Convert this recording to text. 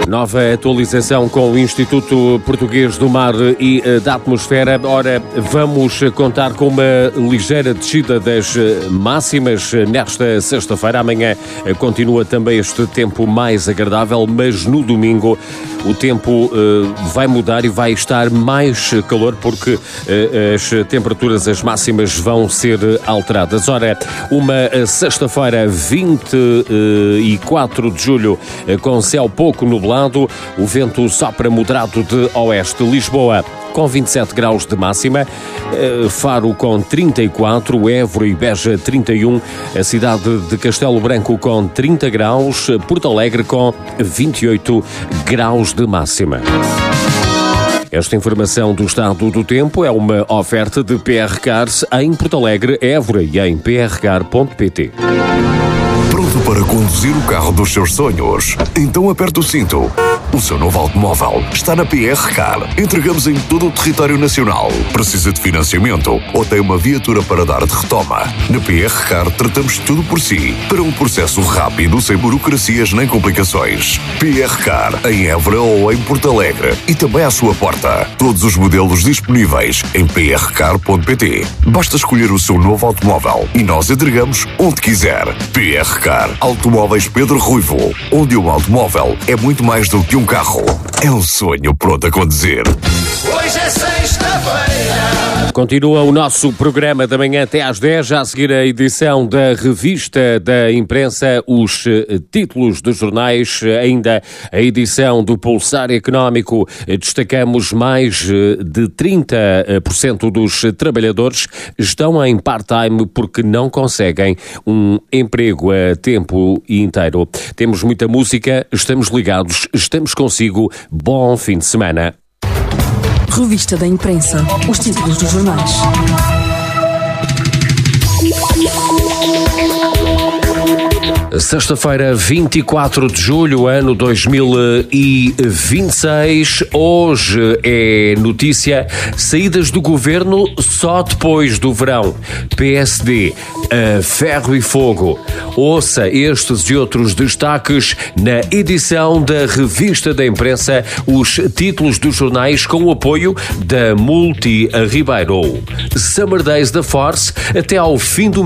Nova atualização com o Instituto Português do Mar e da Atmosfera. Ora, vamos contar com uma ligeira descida das máximas nesta sexta-feira. Amanhã continua também este tempo mais agradável, mas no domingo o tempo vai mudar e vai estar mais calor porque as temperaturas, as máximas vão ser alteradas. Ora, uma sexta-feira, 24 de julho, com céu pouco nublado, o vento sopra moderado de oeste. Lisboa com 27 graus de máxima, Faro com 34, Évora e Beja 31, a cidade de Castelo Branco com 30 graus, Porto Alegre com 28 graus de máxima. Esta informação do estado do tempo é uma oferta de PR Cars em Porto Alegre, Évora e em prcar.pt. Pronto para conduzir o carro dos seus sonhos? Então aperte o cinto. O seu novo automóvel está na PR Car. Entregamos em todo o território nacional. Precisa de financiamento ou tem uma viatura para dar de retoma? Na PR Car tratamos tudo por si, para um processo rápido, sem burocracias nem complicações. PR Car em Évora ou em Porto Alegre e também à sua porta. Todos os modelos disponíveis em prcar.pt. Basta escolher o seu novo automóvel e nós entregamos onde quiser. PR Car Automóveis Pedro Ruivo, onde um automóvel é muito mais do que um carro. É um sonho pronto a conduzir. Hoje é sexta-feira. Continua o nosso programa da manhã até às 10, já a seguir a edição da revista da imprensa, os títulos dos jornais, ainda a edição do Pulsar Económico. Destacamos mais de 30% dos trabalhadores estão em part-time porque não conseguem um emprego a tempo inteiro. Temos muita música, estamos ligados, estamos consigo. Bom fim de semana. Revista da imprensa. Os títulos dos jornais. Sexta-feira, 24 de julho, ano 2026. Hoje é notícia: saídas do governo só depois do verão. PSD, a ferro e fogo. Ouça estes e outros destaques na edição da Revista da Imprensa, os títulos dos jornais com o apoio da Multi Ribeiro. Summer Days da Force até ao fim do